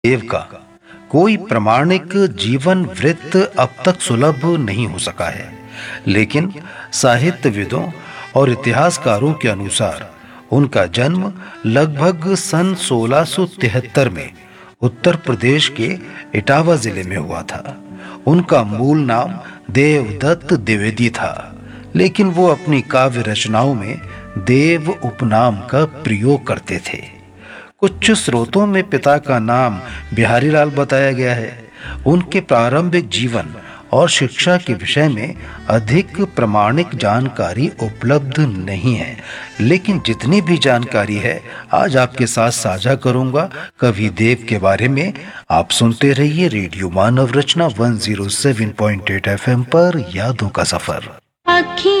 देव का कोई प्रमाणिक जीवन वृत्त अब तक सुलभ नहीं हो सका है, लेकिन साहित्यविदों और इतिहासकारों के अनुसार उनका जन्म लगभग सन 1673 में उत्तर प्रदेश के इटावा जिले में हुआ था। उनका मूल नाम देवदत्त द्विवेदी था, लेकिन वो अपनी काव्य रचनाओं में देव उपनाम का प्रयोग करते थे। कुछ स्रोतों में पिता का नाम बिहारी लाल बताया गया है। उनके प्रारंभिक जीवन और शिक्षा के विषय में अधिक प्रमाणिक जानकारी उपलब्ध नहीं है, लेकिन जितनी भी जानकारी है आज आपके साथ साझा करूंगा कवि देव के बारे में। आप सुनते रहिए रेडियो मानव रचना 107.8 FM पर यादों का सफर।